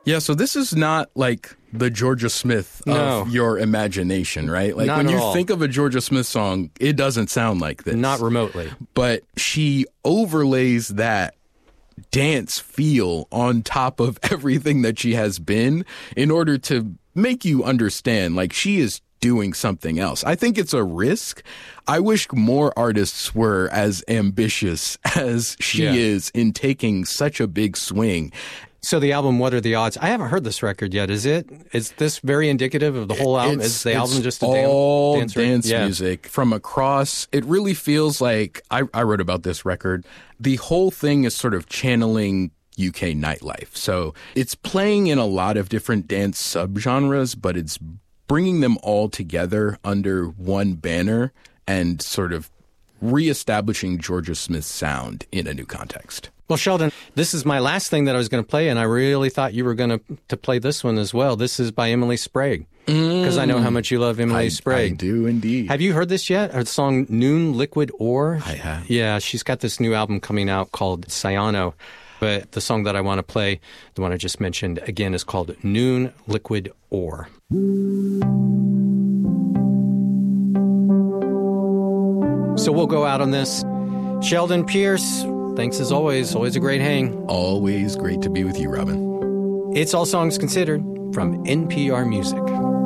Yeah, so this is not like the Georgia Smith of your imagination, right? Like not when at you all. think of a Georgia Smith song, it doesn't sound like this. Not remotely. But she overlays that dance feel on top of everything that she has been in order to make you understand, like, she is doing something else. I think it's a risk. I wish more artists were as ambitious as she is in taking such a big swing. So the album, What Are the Odds? I haven't heard this record yet. Is this very indicative of the whole album? Is the album just a all dance music from across? It really feels like, I wrote about this record. The whole thing is sort of channeling UK nightlife. So it's playing in a lot of different dance subgenres, but it's bringing them all together under one banner and sort of reestablishing Georgia Smith's sound in a new context. Well, Sheldon, this is my last thing that I was going to play, and I really thought you were going to play this one as well. This is by Emily Sprague, because I know how much you love Emily Sprague. I do indeed. Have you heard this yet? Her song Noon Liquid Ore? I have. Yeah, she's got this new album coming out called Cyano. But the song that I want to play, the one I just mentioned, again, is called Noon Liquid Ore. So we'll go out on this. Sheldon Pierce, thanks as always. Always a great hang. Always great to be with you, Robin. It's All Songs Considered from NPR Music.